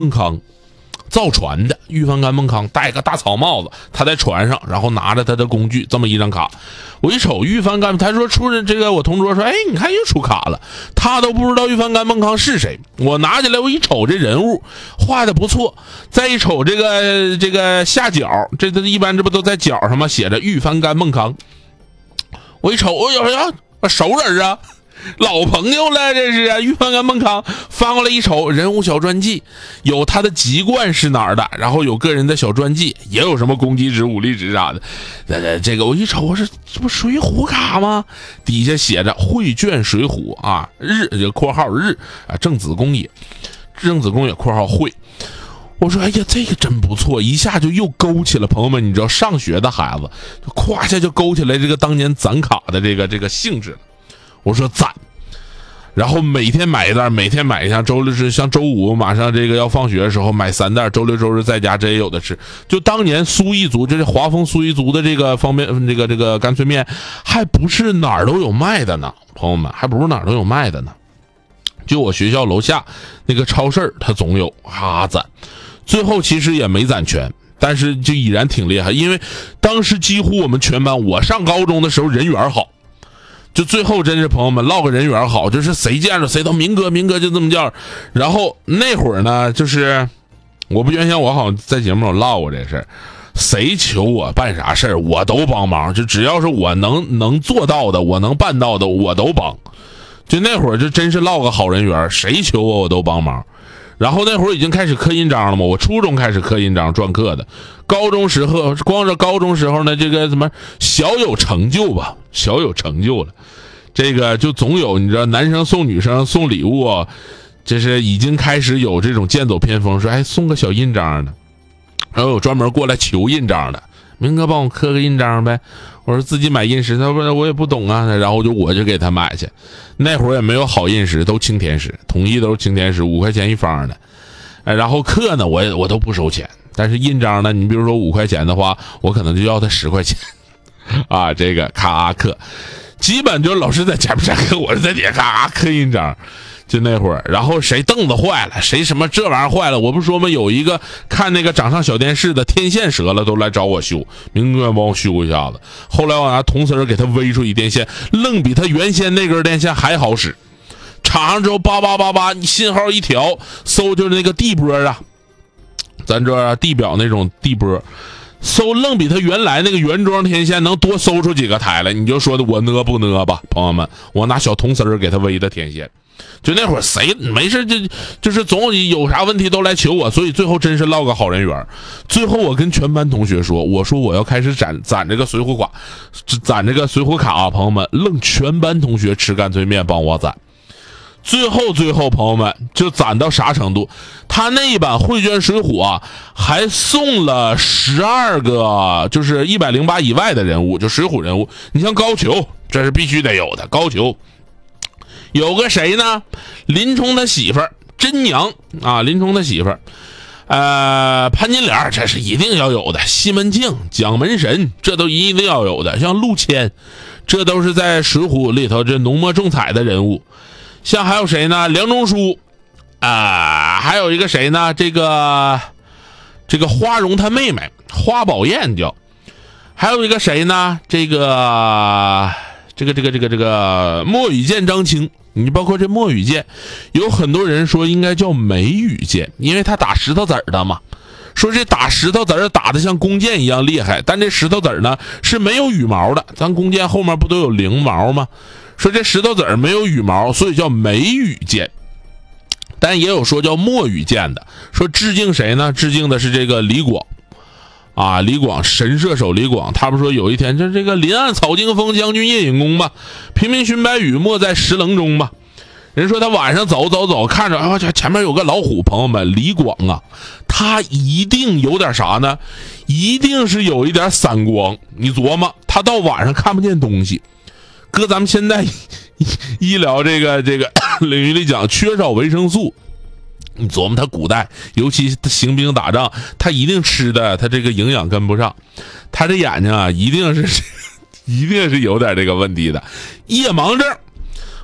孟康造船的，玉帆干孟康戴个大草帽子，他在船上，然后拿着他的工具，这么一张卡。我一瞅玉帆干，他说出这个，我同桌说，哎，你看又出卡了，他都不知道玉帆干孟康是谁。我拿起来，我一瞅这人物画的不错，再一瞅这个下角，这一般这不都在角上吗？写着玉帆干孟康。我一瞅，我有呀，熟人啊。老朋友了，这是啊！玉帆干孟康翻过来一瞅，人物小传记，有他的籍贯是哪儿的，然后有个人的小传记，也有什么攻击值、武力值啥的。这个我一瞅，我说这不水浒卡吗？底下写着绘卷水浒啊，日就括号日啊，正子公也括号绘。我说哎呀，这个真不错，一下就又勾起了朋友们，你知道上学的孩子，咵一下就勾起来这个当年攒卡的这个兴致了。我说攒，然后每天买一袋，每天买一箱。周六是像周五马上这个要放学的时候买3袋，周六周日在家真也有的吃。就当年苏一族，就是华丰苏一族的这个方便这个干脆面，还不是哪儿都有卖的呢，朋友们，还不是哪儿都有卖的呢。就我学校楼下那个超市，它总有攒，最后其实也没攒全。但是就已然挺厉害，因为当时几乎我们全班，我上高中的时候人缘好。就最后真是朋友们唠个人缘好，就是谁见着谁都明哥就这么叫。然后那会儿呢，就是我不原先我好像在节目上唠过这事儿，谁求我办啥事儿我都帮忙，就只要是我能做到的，我能办到的我都帮。就那会儿就真是唠个好人缘，谁求我都帮忙。然后那会儿已经开始刻印章了嘛，我初中开始刻印章篆刻的，高中时候光是高中时候呢，这个什么小有成就吧，小有成就了。这个就总有你知道男生送女生送礼物，这是已经开始有这种剑走偏锋，说哎送个小印章的，然后有专门过来求印章的，明哥帮我刻个印章呗。我说自己买印石，他说我也不懂啊，然后我就给他买去。那会儿也没有好印石，都青田石，统一都是青田石，5块钱一方的。然后刻呢，我都不收钱，但是印章呢，你比如说5块钱的话，我可能就要他10块钱啊。这个咔刻，基本就是老师在前面上课，我是在底下咔刻印章。就那会儿，然后谁凳子坏了，谁什么这玩意儿坏了，我不说吗？有一个看那个掌上小电视的天线折了，都来找我修，明哥帮我修一下子。后来我拿铜丝给他围出一电线，愣比他原先那根电线还好使。插上之后叭叭叭叭，你信号一调，搜就是那个地波啊，咱这地表那种地波。搜愣比他原来那个原装天线能多搜出几个台来，你就说的我呢不呢吧，朋友们，我拿小铜丝给他围的天线。就那会儿谁没事就是总有啥问题都来求我，所以最后真是落个好人缘。最后我跟全班同学说，我说我要开始攒这个水浒卡，攒这个水浒卡啊，朋友们，愣全班同学吃干脆面帮我攒。最后朋友们就攒到啥程度，他那一版绘卷水浒啊还送了12个就是108以外的人物，就水浒人物。你像高俅，这是必须得有的，高俅有个谁呢？林冲的媳妇儿真娘啊，林冲的媳妇儿潘金莲，这是一定要有的。西门庆、蒋门神，这都一定要有的。像陆谦，这都是在水浒里头这浓墨重彩的人物。像还有谁呢？梁中书还有一个谁呢？这个花荣他妹妹花宝燕叫。还有一个谁呢？这个墨雨剑张青。你包括这墨雨剑，有很多人说应该叫梅雨剑，因为他打石头子的嘛。说这打石头子打得像弓箭一样厉害，但这石头子呢是没有羽毛的，咱弓箭后面不都有翎毛吗？说这石头子没有羽毛，所以叫梅雨剑。但也有说叫墨雨剑的，说致敬谁呢？致敬的是这个李广啊，李广神射手李广。他不说有一天这个临岸草惊风，将军夜引弓吧，平平寻白羽，没在石棱中吧。人说他晚上走，看着前面有个老虎。朋友们，李广啊，他一定有点啥呢？一定是有一点散光。你琢磨，他到晚上看不见东西。搁咱们现在医疗这个领域里讲，缺少维生素。你琢磨他古代，尤其他行兵打仗，他一定吃的，他这个营养跟不上。他这眼睛啊，一定是有点这个问题的。夜盲症。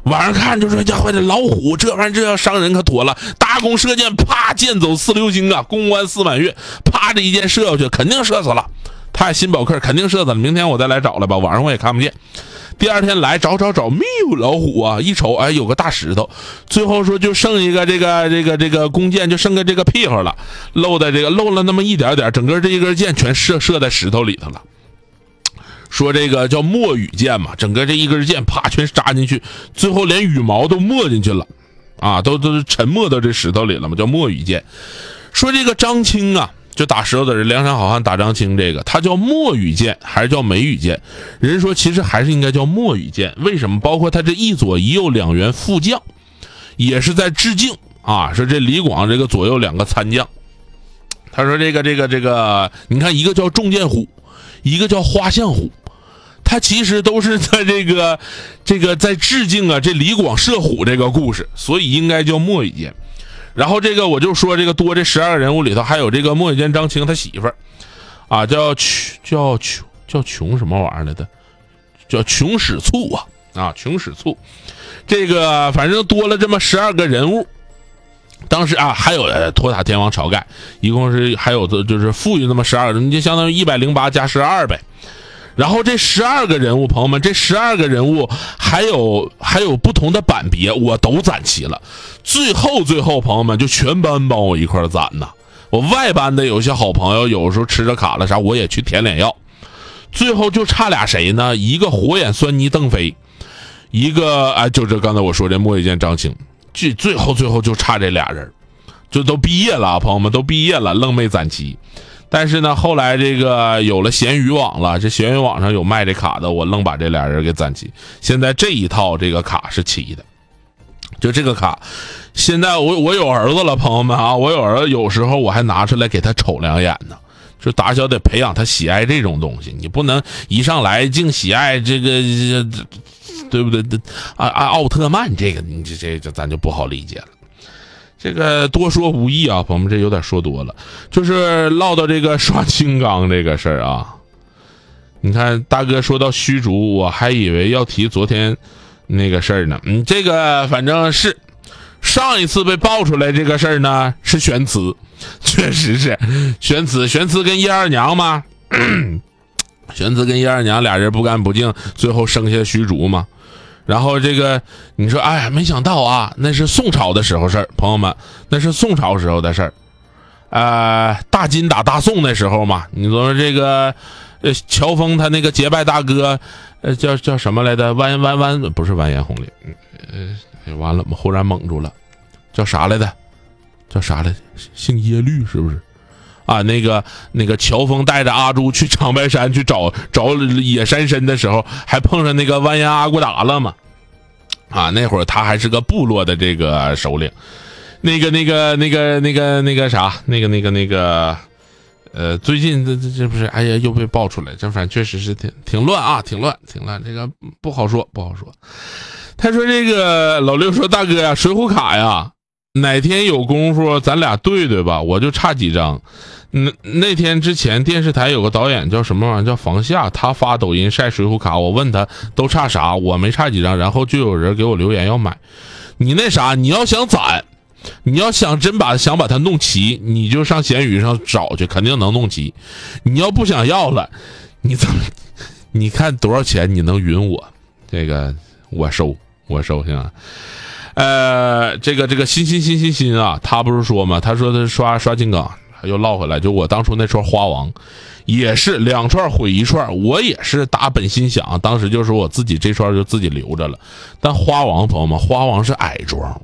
晚上看就说家伙这老虎这玩意儿这要伤人可妥了，大弓射箭，啪，箭走四流星啊，公关4满月，啪这一箭射下去，肯定射死了。他新宝克肯定射死了，明天我再来找了吧，晚上我也看不见。第二天来找，没有老虎啊，一瞅，哎，有个大石头，最后说就剩一个这个弓箭，就剩个这个屁股了，漏了那么一点点，整个这一根箭全射在石头里头了。说这个叫墨羽箭嘛，整个这一根箭啪全扎进去，最后连羽毛都没进去了啊，都沉没到这石头里了嘛，叫墨羽箭。说这个张青啊，就打石头的人，梁山好汉打张青，这个他叫墨羽箭还是叫梅羽箭？人说其实还是应该叫墨羽箭，为什么？包括他这一左一右2员副将，也是在致敬啊，说这李广这个左右2个参将。他说这个，你看一个叫重剑虎，一个叫花象虎，他其实都是在这个在致敬啊这李广射虎这个故事，所以应该叫墨羽箭。然后这个我就说这个多这12个人物里头还有这个墨羽箭张青他媳妇儿啊，叫穷什么玩意儿来的，叫穷使醋啊穷使醋。这个反正多了这么12个人物。当时啊还有托塔天王晁盖，一共是还有就是富裕那么12个，你就相当于108加12呗。然后这12个人物，朋友们，这12个人物还有不同的版别，我都攒齐了。最后朋友们就全班帮我一块攒呐。我外班的有些好朋友有时候吃着卡了啥，我也去填脸药。最后就差俩谁呢？一个火眼狻猊邓飞，一个就这刚才我说这墨羽箭张青。最后就差这俩人，就都毕业了，朋友们都毕业了，愣没攒齐。但是呢，后来这个有了闲鱼网了，这闲鱼网上有卖这卡的，我愣把这俩人给攒齐。现在这一套这个卡是齐的，就这个卡，现在我有儿子了，朋友们啊，我有儿子，有时候我还拿出来给他瞅2眼呢。就打小得培养他喜爱这种东西，你不能一上来净喜爱这个，对不对？奥特曼这个，你这咱就不好理解了。这个多说无益啊，朋友们，这有点说多了。就是唠到这个刷金刚这个事儿啊，你看大哥说到虚竹，我还以为要提昨天那个事儿呢。这个反正是上一次被爆出来这个事儿呢，是玄慈，确实是玄慈跟叶二娘嘛，玄慈跟叶二娘俩人不干不净，最后生下虚竹嘛。然后这个你说，哎，没想到啊，那是宋朝的时候事儿，朋友们，那是宋朝时候的事儿。大金打大宋那时候嘛，你说这个乔峰他那个结拜大哥，叫什么来的？不是完颜洪陵，完了，忽然蒙住了，叫啥来的？姓耶律是不是？啊，那个乔峰带着阿朱去长白山去找野山参的时候，还碰上那个完颜阿骨打了嘛？啊，那会儿他还是个部落的这个首领。最近这不是，哎呀，又被爆出来，这反正确实是挺乱啊，挺乱，这个不好说。他说这个老六说，大哥呀，水浒卡呀，哪天有功夫咱俩对吧，我就差几张。那天之前电视台有个导演叫什么玩意儿，叫房夏，他发抖音晒水浒卡，我问他都差啥，我没差几张，然后就有人给我留言要买。你那啥，你要想攒，你要想想把它弄齐，你就上闲鱼上找去，肯定能弄齐。你要不想要了，你看多少钱你能匀我，这个我收行啊。这个新啊，他不是说嘛，他说他刷金刚，又唠回来，就我当初那串花王也是2串毁1串，我也是打本心想，当时就是我自己这串就自己留着了。但花王朋友们，花王是矮装，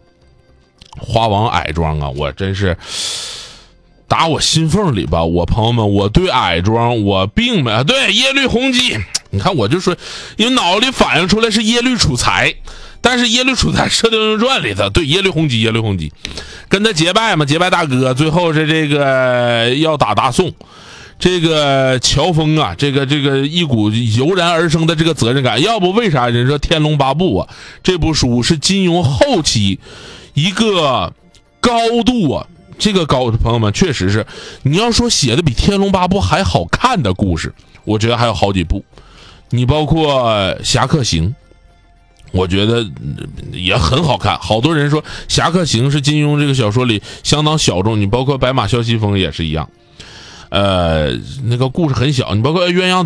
啊，我真是打我心缝里吧。我朋友们，我对矮装我并没对耶律洪基，你看我就说，因为脑子里反映出来是耶律楚材，但是耶律楚材《射雕英雄传》里头对耶律洪基跟他结拜嘛，结拜大哥，最后是这个要打大宋。这个乔峰啊，这个一股油然而生的这个责任感，要不为啥人说《天龙八部》啊，这部书是金庸后期一个高度啊，这个高朋友们确实是，你要说写的比《天龙八部》还好看的故事，我觉得还有好几部。你包括《侠客行》， 我觉得也很好看。好多人说《侠客行》是金庸这个小说里相当小众，你包括白马啸西风也是一样。那个故事很小，你包括鸳鸯